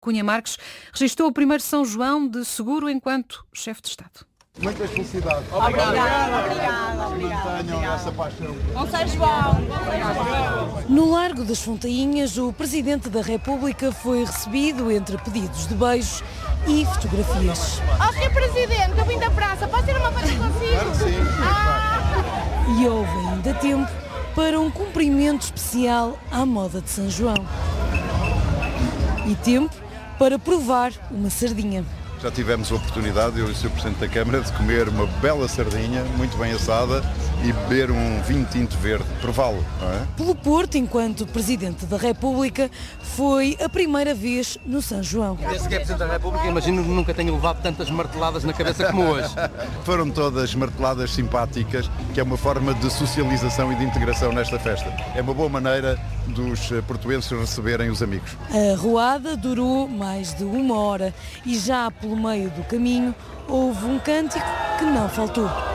Cunha Marques registrou o primeiro São João de seguro enquanto chefe de Estado. Muitas felicidades. Obrigada. Mantenham essa paixão. Bom São João. No Largo das Fontainhas, o Presidente da República foi recebido entre pedidos de beijos e fotografias. Ó, Sr. Presidente, eu vim da praça, posso ter uma foto consigo? Claro que sim. E houve ainda tempo para um cumprimento especial à moda de São João. E tempo para provar uma sardinha. Já tivemos a oportunidade, eu e o Sr. Presidente da Câmara, de comer uma bela sardinha, muito bem assada, e beber um vinho tinto verde. Prová-lo, não é? Pelo Porto, enquanto Presidente da República, foi a primeira vez no São João. Desde que é Presidente da República, imagino que nunca tenha levado tantas marteladas na cabeça como hoje. Foram todas marteladas simpáticas, que é uma forma de socialização e de integração nesta festa. É uma boa maneira dos portuenses receberem os amigos. A arruada durou mais de 1 hora e já pelo meio do caminho houve um cântico que não faltou.